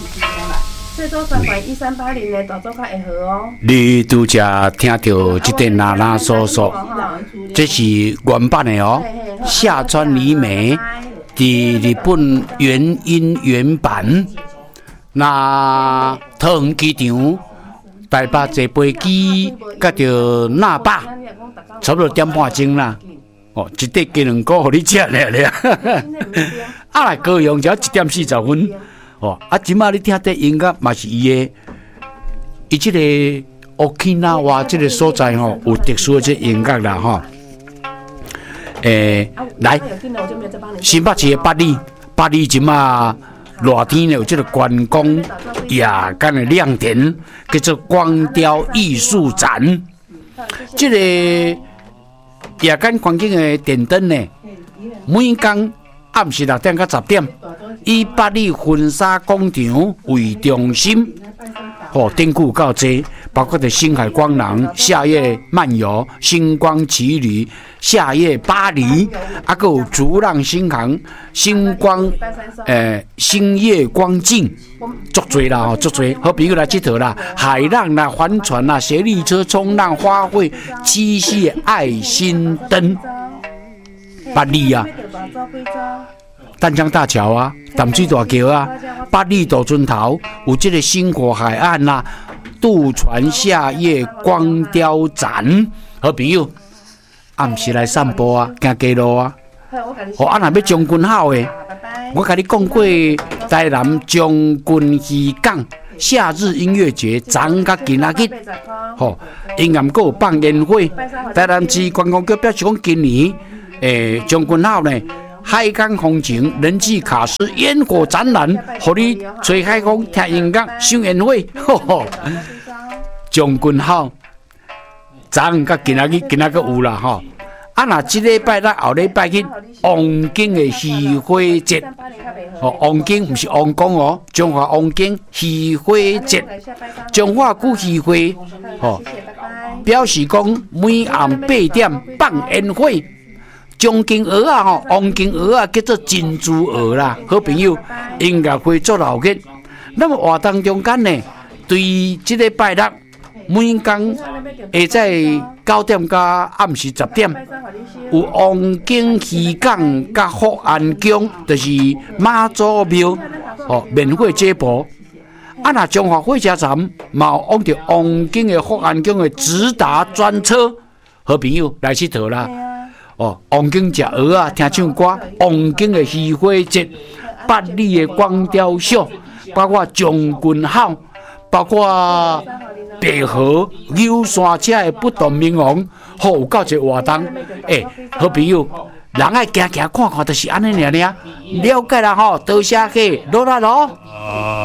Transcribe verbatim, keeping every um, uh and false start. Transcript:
最多三管一三八零的大组较会好哦。 你拄则听到这个啦啦嗦嗦，这是原版的哦，下川里美伫日本原音原版。那桃园机场台北坐飞机，甲着那霸，差不多点半钟啦。哦，一块鸡卵糕，互你食了了。啊，来高雄只一点四十分。哦，啊，即马你听这音乐嘛是伊的，伊即个 Okinawa 即个所在吼、哦，有特殊的这音乐啦吼。诶、欸，来，新北市的八里，八里即马热天有这个观光夜间的亮点，叫做光雕艺术展。这个夜间环境的电灯呢，每天暗时六点到十点，以八里婚纱广场为中心，哦，典故较济，包括着星海光廊、夏夜漫游、星光奇旅、夏夜巴黎，啊，还有逐浪星航、星光，诶，星夜光境，足多啦，吼，足多。好比如来佚佗啦，海浪啦、帆船啦、斜力车、冲浪、花卉、七夕爱心灯。八里啊，淡江大桥啊，淡水大桥啊，八里渡船头有这个星火海岸啦、啊，渡船夏夜光雕展，好比如暗时来散步啊，行街路啊。哦，啊，若要将军好诶，我甲你讲过，台南将军渔港夏日音乐节，昨甲今仔日，吼，因暗阁有放烟火。台南市观光局表示讲，今年诶将军好呢。海港风情人气卡司烟火展览，互你吹海风、听音乐、赏烟火，吼吼！将军好，昨昏甲今仔日今仔个有啦吼。啊，若即礼拜咱后礼拜去王景的渔火节，哦，王景毋是王公哦，中华王景渔火节，中华区渔火，吼，表示讲每暗八點放煙火。中金鹅啊，吼，黄金鹅啊，叫做珍珠鹅啦。好朋友，音乐会做老热。那么活动中间呢，对这个拜六每天下在九点到暗时十点，有黄金渔港甲福安宫，就是妈祖庙，哦，免费接驳。啊，那中华火车站嘛有往着黄金的福安宫的直达专车，好朋友来佚佗啦。哦，王景食蚵啊，听唱歌，王景的渔火节，八里的光雕秀，包括将军号，包括白河游山车的不同名王，好有够一活动。诶、欸，好朋友，人爱行行看看，就是安尼尔尔，了解啦吼，多谢客，落来咯。